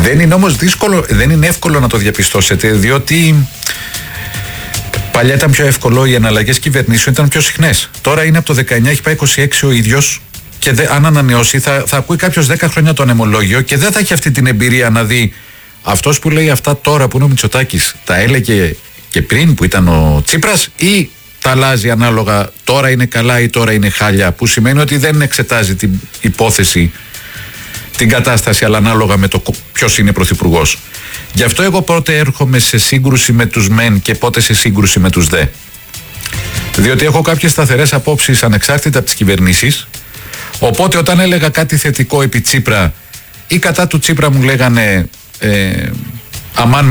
Δεν είναι όμως δύσκολο, δεν είναι εύκολο να το διαπιστώσετε, διότι παλιά ήταν πιο εύκολο, οι εναλλαγές κυβερνήσεων ήταν πιο συχνές. Τώρα είναι από το 19, έχει πάει 26 ο ίδιος και αν ανανεώσει θα ακούει κάποιος 10 χρόνια το ανεμολόγιο και δεν θα έχει αυτή την εμπειρία να δει αυτός που λέει αυτά τώρα που είναι ο Μητσοτάκης τα έλεγε και πριν που ήταν ο Τσίπρας ή τα αλλάζει ανάλογα, τώρα είναι καλά ή τώρα είναι χάλια, που σημαίνει ότι δεν εξετάζει την υπόθεση, την κατάσταση, αλλά ανάλογα με το ποιος είναι πρωθυπουργός. Γι' αυτό εγώ πότε έρχομαι σε σύγκρουση με τους μεν και πότε σε σύγκρουση με τους δε. Διότι έχω κάποιες σταθερές απόψεις ανεξάρτητα από τις κυβερνήσεις, οπότε όταν έλεγα κάτι θετικό επί Τσίπρα ή κατά του Τσίπρα μου λέγανε αμάν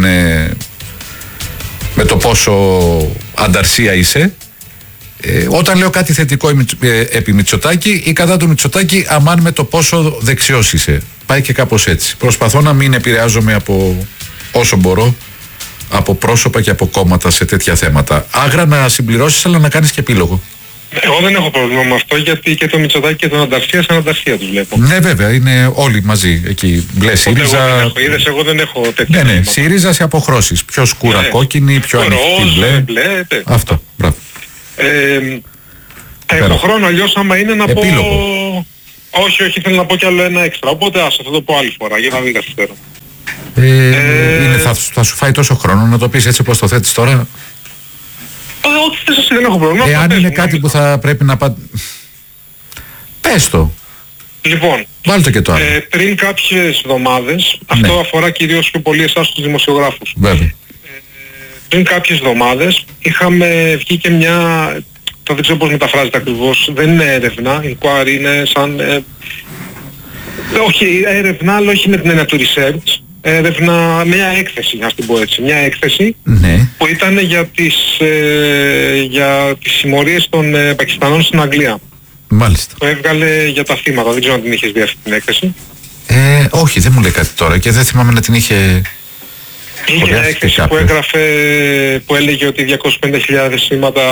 με το πόσο ανταρσία είσαι. Όταν λέω κάτι θετικό επί Μητσοτάκη ή κατά του Μητσοτάκη, αμάν με το πόσο δεξιός είσαι. Πάει και κάπως έτσι. Προσπαθώ να μην επηρεάζομαι από όσο μπορώ από πρόσωπα και από κόμματα σε τέτοια θέματα. Άγρα να συμπληρώσεις, αλλά να κάνεις και επίλογο. Εγώ δεν έχω πρόβλημα με αυτό, γιατί και το Μητσοτάκη και τον Ανταρσία σαν Ανταρσία τους βλέπω. Ναι, βέβαια, είναι όλοι μαζί εκεί. Μπλε ΣΥΡΙΖΑ. Εγώ δεν έχω τέτοια. Ναι, ΣΥΡΙΖΑ σε αποχρώσεις. Πιο σκούρα κόκκινη, πιο ανοιχτή μπλε. Αυτό, μπράβο. Έχω χρόνο, αλλιώς άμα είναι να επίλογο. πω... Όχι, θέλω να πω κι άλλο ένα έξτρα. Οπότε θα το πω άλλη φορά για να μην καθυστερώ. Θα σου φάει τόσο χρόνο να το πεις έτσι όπως το θέτεις τώρα. Ό,τι θες εσύ, δεν έχω πρόβλημα. Εάν είναι κάτι που θα πρέπει να πες το. Λοιπόν, βάλτε και το άλλο. Πριν κάποιες εβδομάδες, αυτό αφορά κυρίως πιο πολύ εσάς τους δημοσιογράφους. Βέβαια. Πριν κάποιες εβδομάδες είχαμε βγει και μια... δεν ξέρω πώς μεταφράζεται ακριβώς, δεν είναι έρευνα, inquiry είναι σαν... όχι έρευνα, αλλά όχι με την έννοια του research, έρευνα, μια έκθεση, να την πω έτσι, μια έκθεση που ήταν για τις συμμορίες των Πακιστανών στην Αγγλία. Μάλιστα. Το έβγαλε για τα θύματα, δεν ξέρω αν την είχες δει αυτή την έκθεση. Όχι, δεν μου λέει κάτι τώρα και δεν θυμάμαι να την είχε... Είχε μια έκθεση που έγραφε, που έλεγε ότι 250.000 θύματα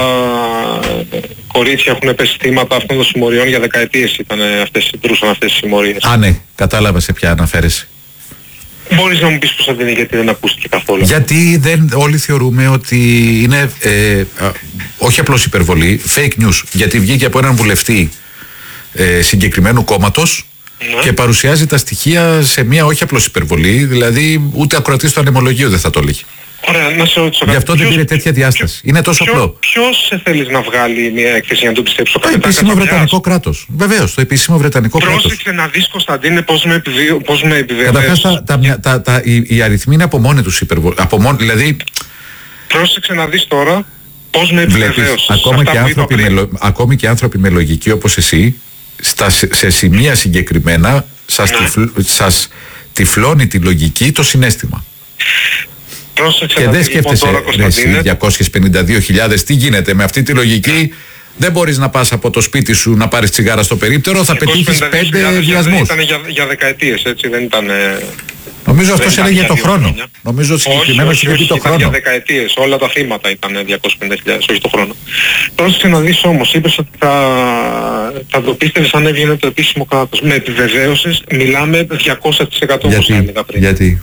κορίτσια έχουν πέσει θύματα αυτών των συμμοριών για δεκαετίες ήταν δρούσαν αυτές τις συμμορίες. Α, ναι, κατάλαβα σε ποια αναφέρεσαι. Μπορείς να μου πεις πως θα την είναι, γιατί δεν ακούστηκε καθόλου. Γιατί όλοι θεωρούμε ότι είναι όχι απλώς υπερβολή, fake news, γιατί βγήκε από έναν βουλευτή συγκεκριμένου κόμματος και παρουσιάζει τα στοιχεία σε μια όχι απλώς υπερβολή, δηλαδή ούτε ακροατής του ανεμολογίου δεν θα το λέγει. Ωραία, να σε ρωτήσω. Γι' αυτό δεν πήρε τέτοια διάσταση. Είναι τόσο απλό. Ποιος σε θέλεις να βγάλει μια έκθεση για να το πιστέψεις? Το επίσημο βρετανικό κράτος. Βεβαίως, το επίσημο βρετανικό κράτος. Πρόσεξε να δεις, Κωνσταντίνε, πώς με επιβεβαίωσες. Καταρχάς οι αριθμοί είναι από μόνοι τους υπερβολή. Δηλαδή... Πρόσεξε να δεις τώρα πώς με επιβεβαίωσες. Ακόμη και άνθρωποι με λογική όπως εσύ, σε σημεία συγκεκριμένα σας τυφλώνει τη λογική το συναίσθημα. Πρόσεξε και να δεν δεις λοιπόν τώρα, Κωνσταντίνε. 252.000, τι γίνεται με αυτή τη λογική? Δεν μπορείς να πας από το σπίτι σου να πάρεις τσιγάρα στο περίπτερο, θα πετύχεις 5 βιασμούς. Ήταν για δεκαετίες, έτσι, δεν ήταν... Νομίζω αυτός έλεγε το χρόνο. Νομίζω συγκεκριμένος είχε πει το χρόνο. Για δεκαετίες, όλα τα θύματα ήταν 250.000, όχι το χρόνο. Πρόσεξε να δεις όμως, είπες ότι θα το πίστευες αν έβγαινε το επίσημο κράτος. Με επιβεβαίωσες, μιλάμε 200% όπως έλεγα πριν. Γιατί?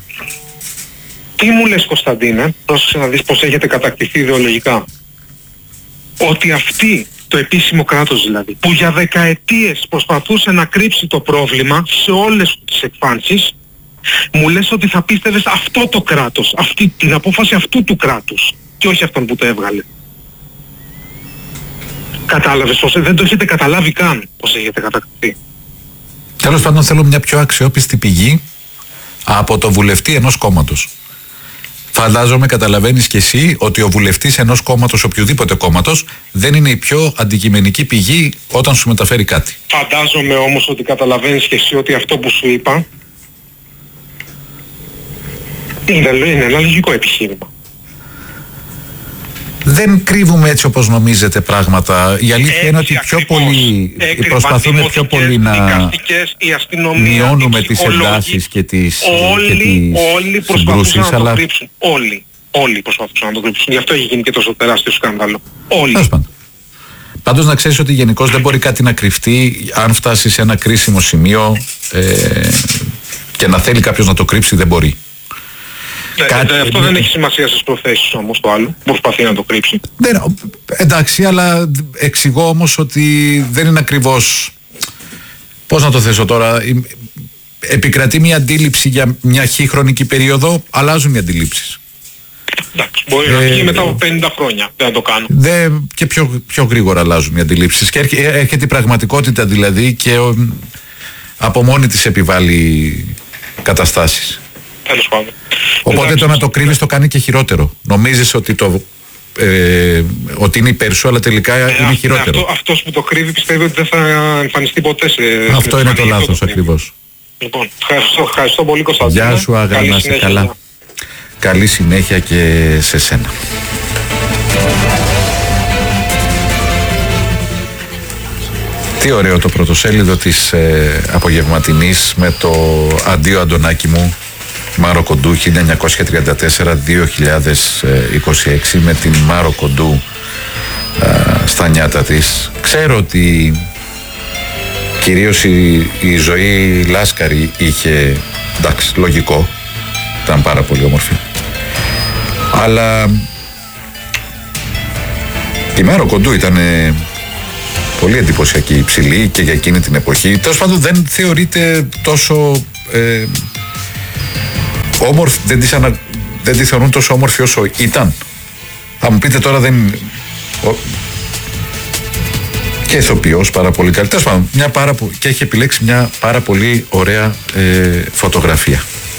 Τι μου λες, Κωνσταντίνε, πρόσεξε να δεις πως έχετε κατακτηθεί ιδεολογικά. Ότι αυτή, το επίσημο κράτος δηλαδή, που για δεκαετίες προσπαθούσε να κρύψει το πρόβλημα σε όλες τις εκφάνσεις, μου λες ότι θα πίστευες αυτό το κράτος, την απόφαση αυτού του κράτους και όχι αυτόν που το έβγαλε. Κατάλαβες πως δεν το έχετε καταλάβει καν πως έχετε κατακτηθεί. Τέλος πάντων θέλω μια πιο αξιόπιστη πηγή από το βουλευτή ενός κόμματος. Φαντάζομαι καταλαβαίνεις και εσύ ότι ο βουλευτής ενός κόμματος, οποιοδήποτε κόμματος, δεν είναι η πιο αντικειμενική πηγή όταν σου μεταφέρει κάτι. Φαντάζομαι όμως ότι καταλαβαίνεις και εσύ ότι αυτό που σου είπα είναι ένα λογικό επιχείρημα. Δεν κρύβουμε έτσι όπως νομίζετε πράγματα. Η αλήθεια είναι ότι πιο πολύ προσπαθούμε πιο πολύ να μειώνουμε τις εντάσεις και τις συγκρούσεις, αλλά... Όλοι προσπαθούσαν να το κρύψουν. Γι' αυτό έχει γίνει και τόσο τεράστιο σκάνδαλο. Όλοι. Πάντως να ξέρεις ότι γενικώς δεν μπορεί κάτι να κρυφτεί αν φτάσει σε ένα κρίσιμο σημείο. Και να θέλει κάποιος να το κρύψει δεν μπορεί. Αυτό δεν έχει σημασία στις προθέσεις όμως το άλλο. Προσπαθεί να το κρύψει. Εντάξει, αλλά εξηγώ όμως ότι δεν είναι ακριβώς. Πώς να το θέσω τώρα. Επικρατεί μια αντίληψη για μια χρονική περίοδο, αλλάζουν οι αντιλήψεις. Εντάξει, μπορεί να βγει μετά από 50 χρόνια. Δεν θα το κάνω. Και πιο γρήγορα αλλάζουν οι αντιλήψεις. Και έρχεται η πραγματικότητα δηλαδή και από μόνη της επιβάλλει καταστάσεις. Τέλος πάντων. Οπότε το να το κρύβεις το κάνει και χειρότερο. Νομίζεις ότι ότι είναι υπέρ σου, αλλά τελικά είναι χειρότερο. Αυτός που το κρύβει πιστεύει ότι δεν θα εμφανιστεί ποτέ αυτό είναι το λάθος ακριβώς. Λοιπόν, ευχαριστώ πολύ Κωνσταντίνε. Γεια σου Άγα, να είσαι καλά. Καλή συνέχεια και σε σένα. Τι ωραίο το πρωτοσέλιδο της απογευματινής με το «Αντίο Αντωνάκη μου, Μάρο Κοντού 1934-2026», με την Μάρο Κοντού στα νιάτα της. Ξέρω ότι κυρίως η ζωή Λάσκαρη είχε, εντάξει, λογικό, ήταν πάρα πολύ όμορφη, αλλά η Μάρο Κοντού ήταν πολύ εντυπωσιακή, υψηλή και για εκείνη την εποχή. Τέλος πάντων δεν θεωρείται τόσο όμορφη, δεν τη θεωρούν τόσο όμορφη όσο ήταν. Θα μου πείτε τώρα δεν. Και ηθοποιός πάρα πολύ καλή. Τέλος πάντων, και έχει επιλέξει μια πάρα πολύ ωραία φωτογραφία.